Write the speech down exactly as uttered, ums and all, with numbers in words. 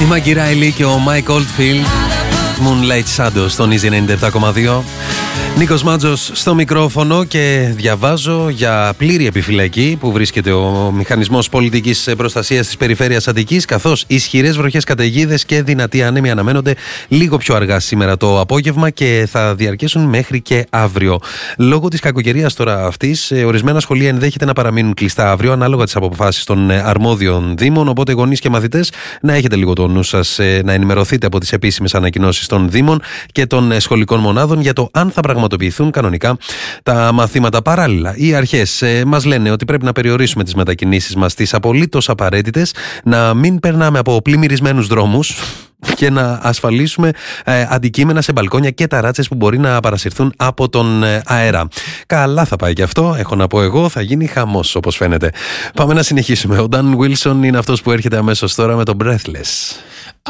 Η Μάγκη Ράιλι και ο Μάικ Όλτφιλντ, Moonlight Shadows στον Easy ενενήντα επτά κόμμα δύο. Νίκος Μάτζος στο μικρόφωνο και διαβάζω για πλήρη επιφυλακή που βρίσκεται ο Μηχανισμός Πολιτικής Προστασίας της Περιφέρειας Αττικής, καθώς ισχυρές βροχές, καταιγίδες και δυνατοί άνεμοι αναμένονται λίγο πιο αργά σήμερα το απόγευμα και θα διαρκέσουν μέχρι και αύριο. Λόγω της κακοκαιρίας τώρα αυτής, ορισμένα σχολεία ενδέχεται να παραμείνουν κλειστά αύριο, ανάλογα τις αποφάσεις των αρμόδιων δήμων. Οπότε, γονείς και μαθητές, να έχετε λίγο το νου σας, να ενημερωθείτε από τις επίσημες ανακοινώσεις των δήμων και των σχολικών μονάδων για το αν θα πραγματοποιηθούν πραγματοποιηθούν κανονικά τα μαθήματα. Παράλληλα, οι αρχές ε, μας λένε ότι πρέπει να περιορίσουμε τις μετακινήσεις μας στις απολύτως απαραίτητες, να μην περνάμε από πλημμυρισμένους δρόμους και να ασφαλίσουμε ε, αντικείμενα σε μπαλκόνια και ταράτσες που μπορεί να παρασυρθούν από τον ε, αέρα. Καλά θα πάει και αυτό, έχω να πω εγώ, θα γίνει χαμός όπως φαίνεται. Πάμε να συνεχίσουμε. Ο Dan Wilson είναι αυτός που έρχεται αμέσως τώρα με το Breathless.